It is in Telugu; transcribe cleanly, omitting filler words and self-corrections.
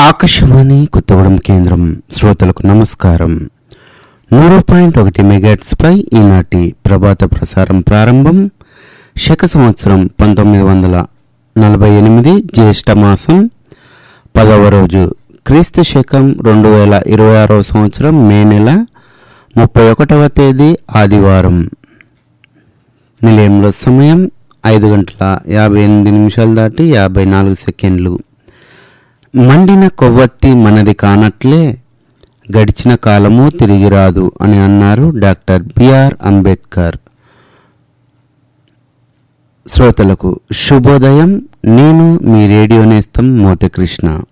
ఆకాశవాణి కొత్తగూడెం కేంద్రం శ్రోతలకు నమస్కారం. 100.1 మెగాహెర్ట్జ్ పై ఈనాటి ప్రభాత ప్రసారం ప్రారంభం. శక సంవత్సరం 1948 జ్యేష్ఠ మాసం 10వ రోజు, క్రీస్తు శకం 2026 సంవత్సరం మే నెల 31వ తేదీ ఆదివారం. నిలయంలో సమయం 5:58 దాటి 54 సెకండ్లు. మండిన కొవ్వొత్తి మనది కానట్లే గడిచిన కాలము తిరిగి రాదు అని అన్నారు డాక్టర్ బిఆర్ అంబేద్కర్. శ్రోతలకు శుభోదయం. నేను మీ రేడియో నేస్తం మోతకృష్ణ.